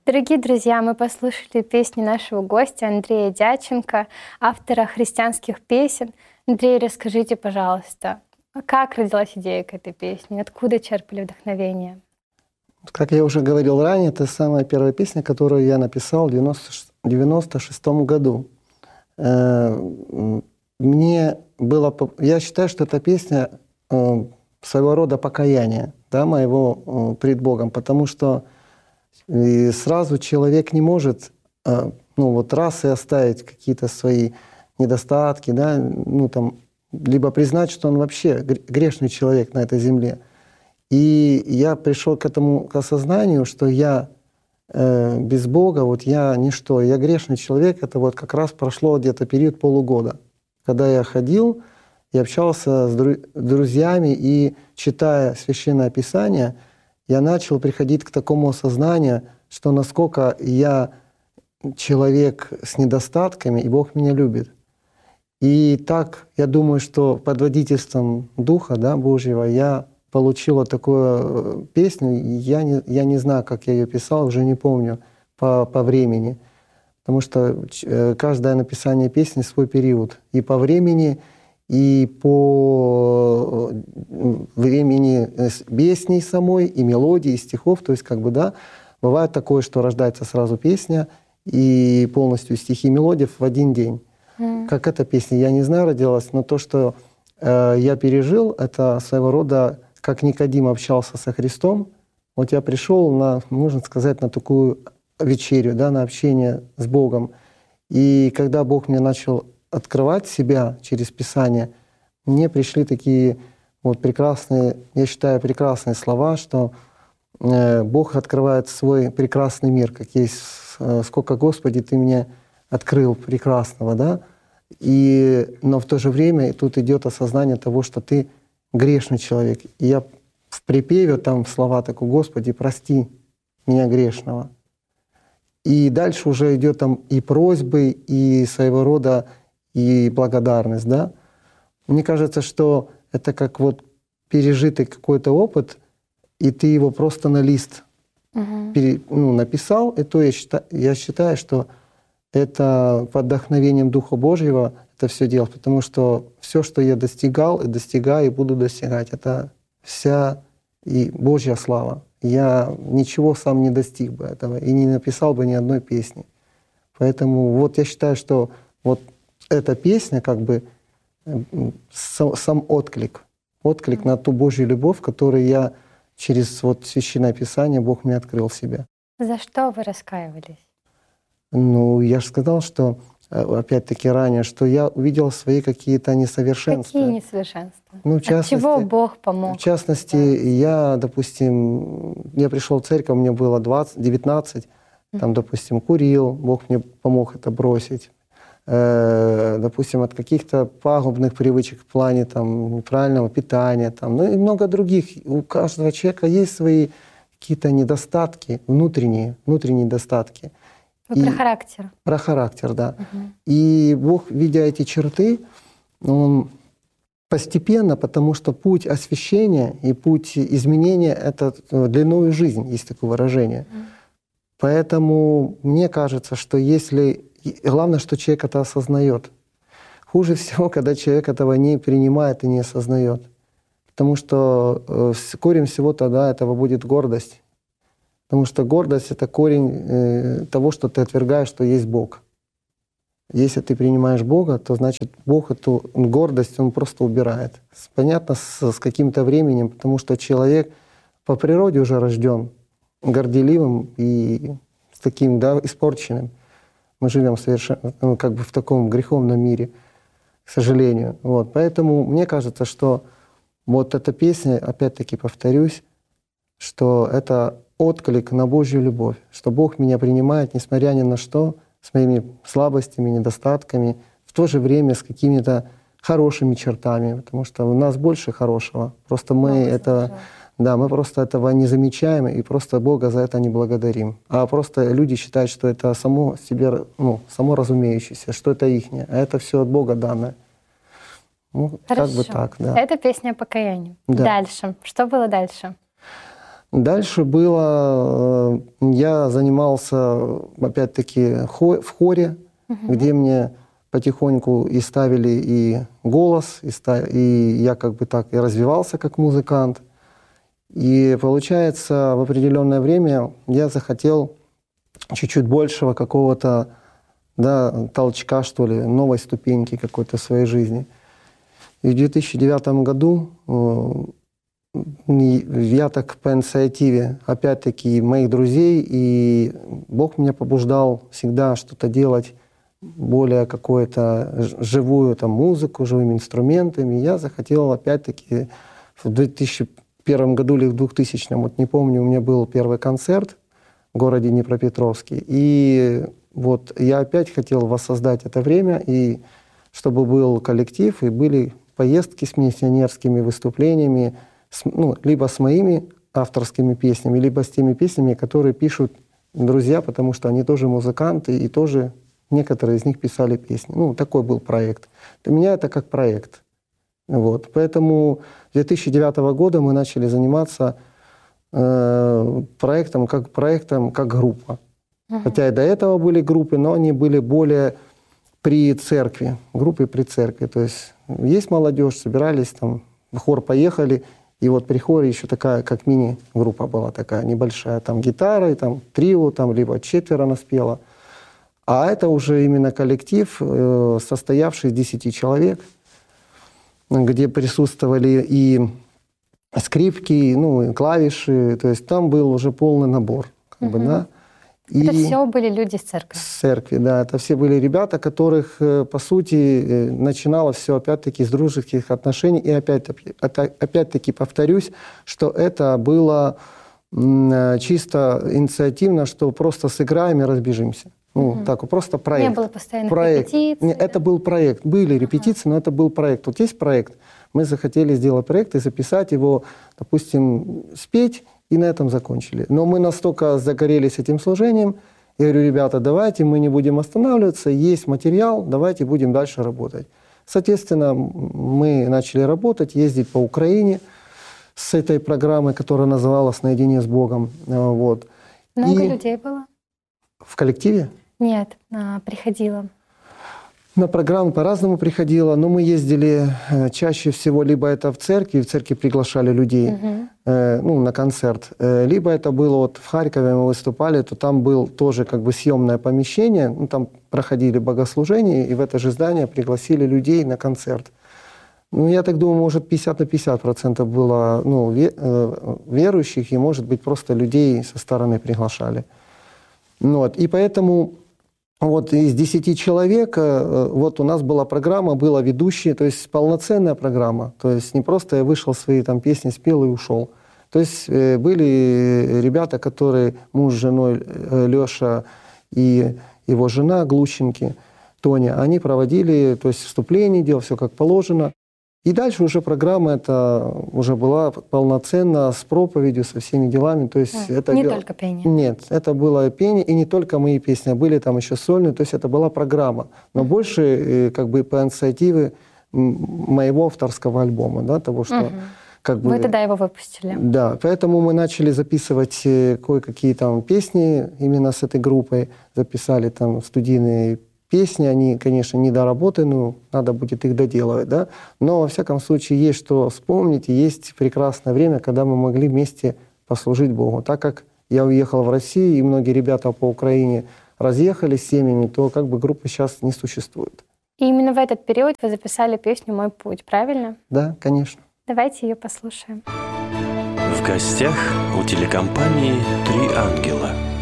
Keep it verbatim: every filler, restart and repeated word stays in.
Дорогие друзья, мы послушали песни нашего гостя Андрея Дяченко, автора христианских песен. Андрей, расскажите, пожалуйста, как родилась идея к этой песне? Откуда черпали вдохновение? Как я уже говорил ранее, это самая первая песня, которую я написал в девяносто шестом году. Мне было... Я считаю, что эта песня своего рода покаяние, да, моего пред Богом, потому что и сразу человек не может, ну вот раз и оставить какие-то свои недостатки, да, ну там, либо признать, что он вообще грешный человек на этой земле. И я пришел к этому к осознанию, что я э, без Бога, вот я ничто, я грешный человек. Это вот как раз прошло где-то период полугода, когда я ходил и общался с дру- друзьями, и читая Священное Писание, я начал приходить к такому осознанию, что насколько я человек с недостатками, и Бог меня любит. И так, я думаю, что под водительством Духа, да, Божьего я получил вот такую песню. Я не, я не знаю, как я ее писал, уже не помню по, по времени. Потому что каждое написание песни свой период. И по времени, и по времени песни самой, и мелодии, и стихов. То есть как бы, да, бывает такое, что рождается сразу песня, и полностью стихи и мелодии в один день. Mm. Как эта песня, я не знаю, родилась, но то, что э, я пережил, это своего рода, как Никодим общался со Христом. Вот я пришел на, можно сказать, на такую вечерю, да, на общение с Богом. И когда Бог мне начал открывать себя через Писание, мне пришли такие вот прекрасные, я считаю, прекрасные слова, что э, Бог открывает свой прекрасный мир, как есть, э, сколько, Господи, Ты мне открыл прекрасного, да? И, но в то же время тут идет осознание того, что ты грешный человек. И я в припеве там слова такие: «Господи, прости меня грешного». И дальше уже идет там и просьбы, и своего рода и благодарность, да. Мне кажется, что это как вот пережитый какой-то опыт, и ты его просто на лист угу. пере, ну, написал, и то я считаю, я считаю, что это под вдохновением Духа Божьего это все делать, потому что все, что я достигал, и достигаю, и буду достигать, это вся и Божья слава. Я ничего сам не достиг бы этого и не написал бы ни одной песни. Поэтому вот я считаю, что вот эта песня как бы сам отклик, отклик mm-hmm. на ту Божью любовь, которую я через вот Священное Писание Бог мне открыл в себе. За что вы раскаивались? Ну, я же сказал, что опять-таки ранее, что я увидел свои какие-то несовершенства. Какие несовершенства? Ну, в частности, от чего Бог помог? В частности, да. я, допустим, я пришел в церковь, мне было двадцать, девятнадцать, mm-hmm. там, допустим, курил, Бог мне помог это бросить. Э, допустим, от каких-то пагубных привычек в плане там, неправильного питания, там, ну и много других. У каждого человека есть свои какие-то недостатки, внутренние, внутренние недостатки. Вы и про характер. Про характер, да. Угу. И Бог, видя эти черты, Он постепенно, потому что путь освящения и путь изменения — это длинную жизнь, есть такое выражение. Угу. Поэтому мне кажется, что если... Главное, что человек это осознает. Хуже всего, когда человек этого не принимает и не осознает. Потому что корень всего тогда этого будет гордость. Потому что гордость — это корень э, того, что ты отвергаешь, что есть Бог. Если ты принимаешь Бога, то значит Бог эту гордость Он просто убирает. Понятно, с, с каким-то временем, потому что человек по природе уже рожден горделивым и с таким, да, испорченным. Мы живем совершенно, ну, как бы в таком греховном мире, к сожалению. Вот. Поэтому мне кажется, что вот эта песня, опять-таки повторюсь, что это отклик на Божью любовь, что Бог меня принимает, несмотря ни на что, с моими слабостями, недостатками, в то же время с какими-то хорошими чертами, потому что у нас больше хорошего. Просто мы Бог это, да, мы просто этого не замечаем и просто Бога за это не благодарим. А просто люди считают, что это само себе, ну, само разумеющееся, что это ихнее, а это все от Бога данное. Ну, Хорошо. как бы так, да. Это песня о покаянии. Да. Дальше. Что было дальше? Дальше было, я занимался, опять-таки, в хоре, угу. где мне потихоньку и ставили и голос, и, став... и я как бы так и развивался как музыкант. И получается, в определенное время я захотел чуть-чуть большего какого-то, да, толчка, что ли, новой ступеньки какой-то в своей жизни. И в две тысячи девятом году я так по инициативе, опять-таки, моих друзей, и Бог меня побуждал всегда что-то делать, более какую-то живую там, музыку, живыми инструментами. Я захотел, опять-таки, в две тысячи первом году или в двухтысячном, вот не помню, у меня был первый концерт в городе Днепропетровске. И вот я опять хотел воссоздать это время, и чтобы был коллектив, и были поездки с миссионерскими выступлениями, с, ну, либо с моими авторскими песнями, либо с теми песнями, которые пишут друзья, потому что они тоже музыканты, и тоже некоторые из них писали песни. Ну, такой был проект. Для меня это как проект. Вот. Поэтому с две тысячи девятого года мы начали заниматься э, проектом, как, проектом как группа. Uh-huh. Хотя и до этого были группы, но они были более при церкви, группы при церкви. То есть есть молодежь, собирались, там, в хор поехали, и вот при хоре еще такая, как мини-группа была такая небольшая, там гитара, и там трио, там либо четверо нас пело. А это уже именно коллектив, э, состоявший из десяти человек, где присутствовали и скрипки, ну, и клавиши, то есть там был уже полный набор. Как угу. бы, да? И это все были люди из церкви? С церкви, да. Это все были ребята, которых, по сути, начиналось все опять-таки с дружеских отношений. И опять-таки, опять-таки повторюсь, что это было чисто инициативно, что просто сыграем и разбежимся. Ну, угу. так, просто проект. Не было постоянных проект. репетиций? Не, да? Это был проект. Были репетиции, ага. но это был проект. Вот есть проект. Мы захотели сделать проект и записать его, допустим, спеть, и на этом закончили. Но мы настолько загорелись этим служением, я говорю, ребята, давайте мы не будем останавливаться, есть материал, давайте будем дальше работать. Соответственно, мы начали работать, ездить по Украине с этой программой, которая называлась «Наедине с Богом». Вот. Много и людей было? В коллективе? Нет, приходило. На программу по-разному приходило, но мы ездили чаще всего, либо это в церкви, в церкви приглашали людей uh-huh. э, ну, на концерт, э, либо это было вот в Харькове, мы выступали, то там был тоже как бы съемное помещение, ну, там проходили богослужения, и в это же здание пригласили людей на концерт. Ну, я так думаю, может, пятьдесят на пятьдесят процентов было ну, верующих, и, может быть, просто людей со стороны приглашали. Ну, вот, и поэтому... Вот из десяти человек, вот у нас была программа, была ведущая, то есть полноценная программа. То есть не просто я вышел, свои там песни спел и ушел. То есть были ребята, которые, муж с женой Леша и его жена Глущенки, Тоня, они проводили, то есть вступление, делал все как положено. И дальше уже программа эта уже была полноценна, с проповедью, со всеми делами. То есть а, это не дел... только пение? Нет, это было пение, и не только мои песни, были там еще сольные, то есть это была программа. Но uh-huh. больше как бы по инициативе моего авторского альбома, да, того, что... Uh-huh. Как бы, вы тогда его выпустили? Да, поэтому мы начали записывать кое-какие там песни именно с этой группой, записали там студийные песни, они, конечно, недоработаны, надо будет их доделывать, да. Но, во всяком случае, есть что вспомнить, и есть прекрасное время, когда мы могли вместе послужить Богу. Так как я уехал в Россию, и многие ребята по Украине разъехались с семьями, то как бы группы сейчас не существует. И именно в этот период вы записали песню «Мой путь», правильно? Да, конечно. Давайте ее послушаем. В гостях у телекомпании «Три ангела».